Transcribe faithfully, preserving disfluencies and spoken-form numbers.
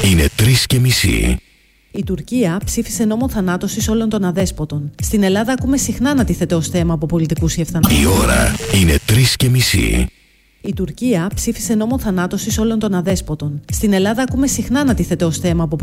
Είναι τρεις και μισή. Η Τουρκία ψήφισε νόμο θανάτωσης όλων των αδέσποτων. Στην Ελλάδα ακούμε συχνά να τίθεται ως θέμα από πολιτικούς ή ευθανάτους. Η ώρα είναι τρεις και μισή. Η Τουρκία ψήφισε νόμο θανάτωσης όλων των αδέσποτων. Στην Ελλάδα ακούμε συχνά να τίθεται ως θέμα από